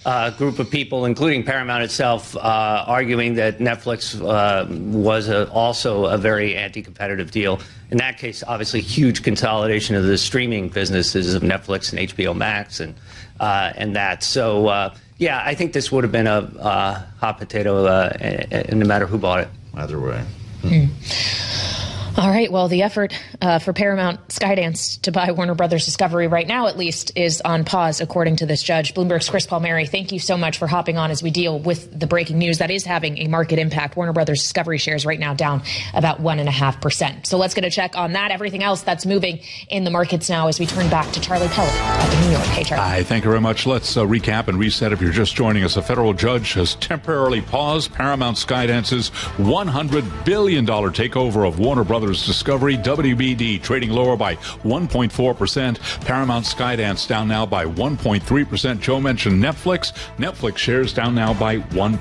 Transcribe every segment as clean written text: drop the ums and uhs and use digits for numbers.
group of people, including Paramount itself, arguing that Netflix was also a very anti-competitive deal. In that case, obviously, huge consolidation of the streaming businesses of Netflix and HBO Max and that. So, yeah, I think this would have been a hot potato no matter who bought it. Either way. All right. Well, the effort for Paramount Skydance to buy Warner Brothers Discovery right now, at least, is on pause, according to this judge. Bloomberg's Chris Palmieri, thank you so much for hopping on as we deal with the breaking news that is having a market impact. Warner Brothers Discovery shares right now down about 1.5%. So let's get a check on that. Everything else that's moving in the markets now as we turn back to Charlie Pellet up in New York. Hey, Charlie. Hi, thank you very much. Let's recap and reset. If you're just joining us, a federal judge has temporarily paused Paramount Skydance's $100 billion takeover of Warner Brothers Discovery. WBD trading lower by 1.4%. Paramount Skydance down now by 1.3%. Joe mentioned Netflix. Netflix shares down now by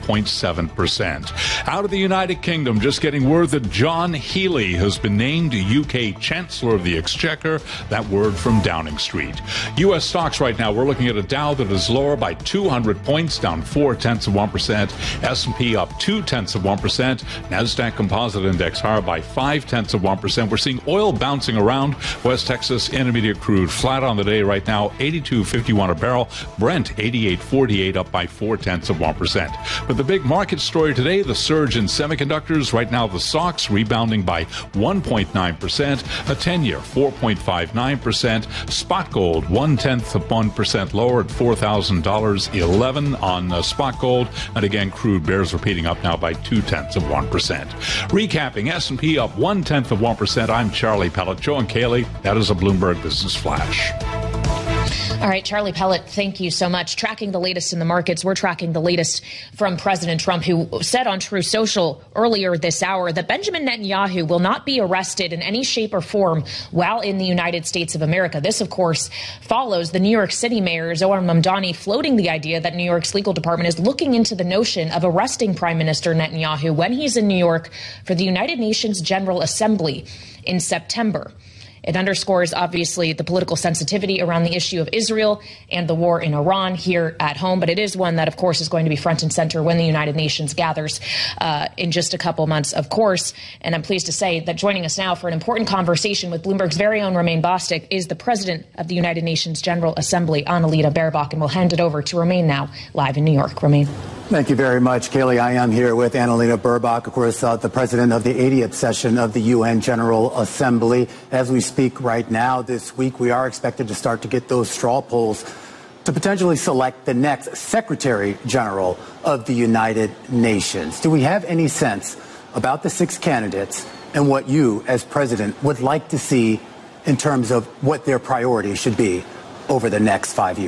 1.7%. Out of the United Kingdom, just getting word that John Healey has been named UK Chancellor of the Exchequer. That word from Downing Street. U.S. stocks right now, we're looking at a Dow that is lower by 200 points, down 0.4%. S&P up 0.2%. NASDAQ Composite Index higher by 0.5%. We're seeing oil bouncing around. West Texas Intermediate crude flat on the day right now, 82.51 a barrel. Brent 88.48, up by 0.4%. But the big market story today, the surge in semiconductors. Right now, the SOX rebounding by 1.9%. A 10-year 4.59%. Spot gold 0.1% lower at $4,011.11 on spot gold. And again, crude bears repeating up now by 0.2%. Recapping, S&P up 0.1%. I'm Charlie Pellet. Joe and Kaylee, that is a Bloomberg Business Flash. All right, Charlie Pellet, thank you so much. Tracking the latest in the markets, we're tracking the latest from President Trump, who said on Truth Social earlier this hour that Benjamin Netanyahu will not be arrested in any shape or form while in the United States of America. This, of course, follows the New York City Mayor, Zohar Mamdani, floating the idea that New York's legal department is looking into the notion of arresting Prime Minister Netanyahu when he's in New York for the United Nations General Assembly in September. It underscores, obviously, the political sensitivity around the issue of Israel and the war in Iran here at home. But it is one that, of course, is going to be front and center when the United Nations gathers in just a couple months, of course. And I'm pleased to say that joining us now for an important conversation with Bloomberg's very own Romain Bostick is the president of the United Nations General Assembly, Annalena Baerbock. And we'll hand it over to Romain now, live in New York. Romain. Thank you very much, Kaylee. I am here with Annalena Baerbock, of course, the president of the 80th session of the UN General Assembly. As we speak right now, this week, we are expected to start to get those straw polls to potentially select the next Secretary General of the United Nations. Do we have any sense about the 6 candidates and what you, as president, would like to see in terms of what their priorities should be over the next 5 years?